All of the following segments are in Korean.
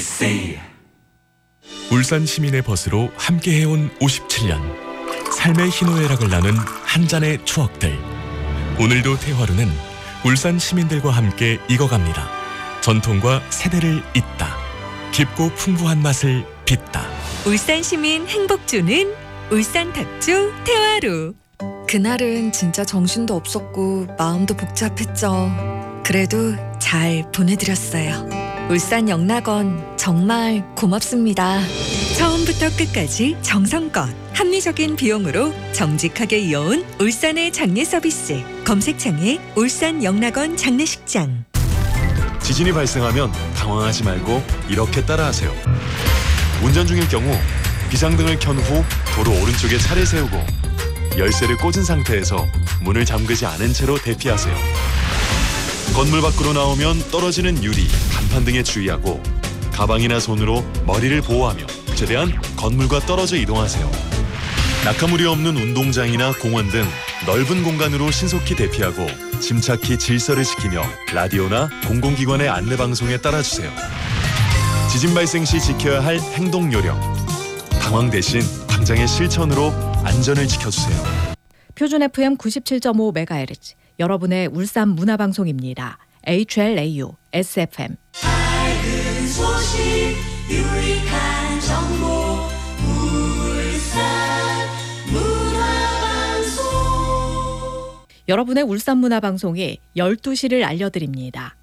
MBC 울산 시민의 벗으로 함께해온 57년. 삶의 희노애락을 나눈 한 잔의 추억들. 오늘도 태화루는 울산 시민들과 함께 익어갑니다. 전통과 세대를 잇다. 깊고 풍부한 맛을 빚다. 울산 시민 행복 주는 울산 탁주 태화루. 그날은 진짜 정신도 없었고 마음도 복잡했죠. 그래도 잘 보내드렸어요. 울산 영락원 정말 고맙습니다. 처음부터 끝까지 정성껏 합리적인 비용으로 정직하게 이어온 울산의 장례 서비스. 검색창에 울산 영락원 장례식장. 지진이 발생하면 당황하지 말고 이렇게 따라하세요. 운전 중일 경우 비상등을 켠 후 도로 오른쪽에 차를 세우고 열쇠를 꽂은 상태에서 문을 잠그지 않은 채로 대피하세요. 건물 밖으로 나오면 떨어지는 유리, 간판 등에 주의하고 가방이나 손으로 머리를 보호하며 최대한 건물과 떨어져 이동하세요. 낙하물이 없는 운동장이나 공원 등 넓은 공간으로 신속히 대피하고 침착히 질서를 지키며 라디오나 공공기관의 안내방송에 따라주세요. 지진 발생 시 지켜야 할 행동 요령. 당황 대신 당장의 실천으로 안전을 지켜주세요. 표준 FM 97.5MHz 여러분의 울산 문화방송입니다. HLAU SFM. 밝은 소식 유익한 정보 울산 문화방송. 여러분의 울산 문화방송이 12시를 알려드립니다.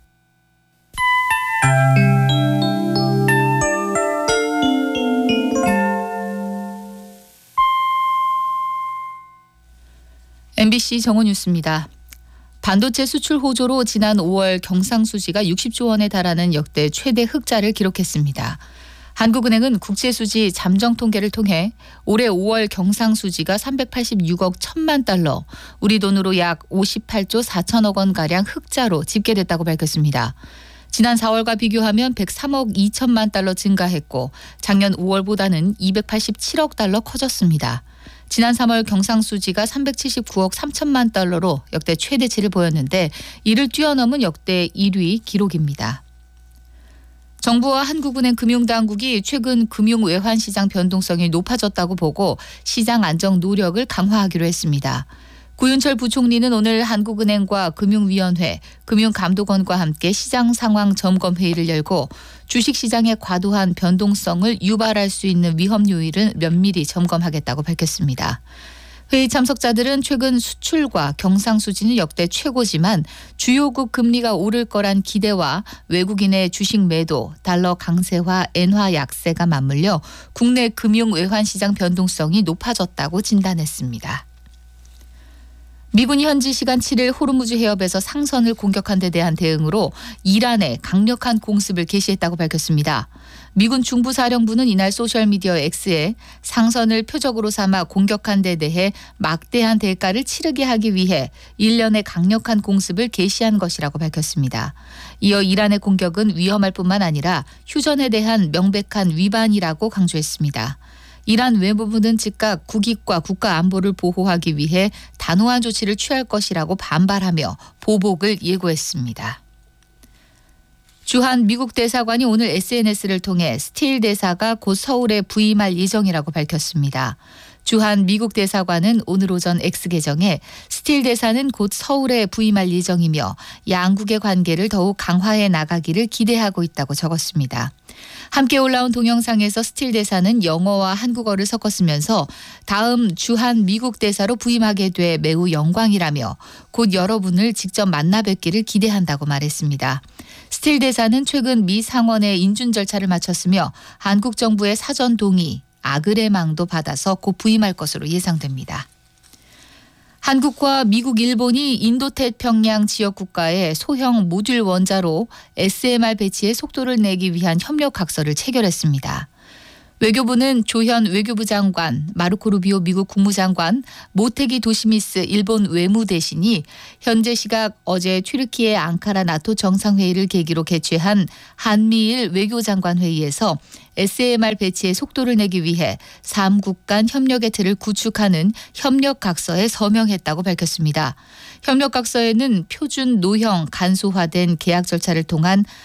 MBC 정오뉴스입니다. 반도체 수출 호조로 지난 5월 경상수지가 60조 원에 달하는 역대 최대 흑자를 기록했습니다. 한국은행은 국제수지 잠정 통계를 통해 올해 5월 경상수지가 386억 1천만 달러, 우리 돈으로 약 58조 4천억 원가량 흑자로 집계됐다고 밝혔습니다. 지난 4월과 비교하면 103억 2천만 달러 증가했고 작년 5월보다는 287억 달러 커졌습니다. 지난 3월 경상수지가 379억 3천만 달러로 역대 최대치를 보였는데 이를 뛰어넘은 역대 1위 기록입니다. 정부와 한국은행 금융당국이 최근 금융외환시장 변동성이 높아졌다고 보고 시장 안정 노력을 강화하기로 했습니다. 구윤철 부총리는 오늘 한국은행과 금융위원회, 금융감독원과 함께 시장 상황 점검 회의를 열고 주식시장의 과도한 변동성을 유발할 수 있는 위험 요인을 면밀히 점검하겠다고 밝혔습니다. 회의 참석자들은 최근 수출과 경상수지는 역대 최고지만 주요국 금리가 오를 거란 기대와 외국인의 주식 매도, 달러 강세화, 엔화 약세가 맞물려 국내 금융외환시장 변동성이 높아졌다고 진단했습니다. 미군이 현지 시간 7일 호르무즈 해협에서 상선을 공격한 데 대한 대응으로 이란에 강력한 공습을 개시했다고 밝혔습니다. 미군 중부사령부는 이날 소셜미디어 X에 상선을 표적으로 삼아 공격한 데 대해 막대한 대가를 치르게 하기 위해 일련의 강력한 공습을 개시한 것이라고 밝혔습니다. 이어 이란의 공격은 위험할 뿐만 아니라 휴전에 대한 명백한 위반이라고 강조했습니다. 이란 외무부는 즉각 국익과 국가 안보를 보호하기 위해 단호한 조치를 취할 것이라고 반발하며 보복을 예고했습니다. 주한 미국 대사관이 오늘 SNS를 통해 스틸 대사가 곧 서울에 부임할 예정이라고 밝혔습니다. 주한 미국 대사관은 오늘 오전 X계정에 스틸 대사는 곧 서울에 부임할 예정이며 양국의 관계를 더욱 강화해 나가기를 기대하고 있다고 적었습니다. 함께 올라온 동영상에서 스틸 대사는 영어와 한국어를 섞었으면서 다음 주한 미국 대사로 부임하게 돼 매우 영광이라며 곧 여러분을 직접 만나 뵙기를 기대한다고 말했습니다. 스틸 대사는 최근 미 상원의 인준 절차를 마쳤으며 한국 정부의 사전 동의, 아그레망도 받아서 곧 부임할 것으로 예상됩니다. 한국과 미국, 일본이 인도태평양 지역 국가의 소형 모듈 원자로 SMR 배치에 속도를 내기 위한 협력 각서를 체결했습니다. 외교부는 조현 외교부 장관, 마르코 루비오 미국 국무장관, 모테기 도시미스 일본 외무대신이 현재 시각 어제 튀르키예 앙카라 나토 정상회의를 계기로 개최한 한미일 외교장관 회의에서 SMR 배치에 속도를 내기 위해 3국 간 협력의 틀을 구축하는 협력각서에 서명했다고 밝혔습니다. 협력각서에는 표준 노형 간소화된 계약 절차를 통한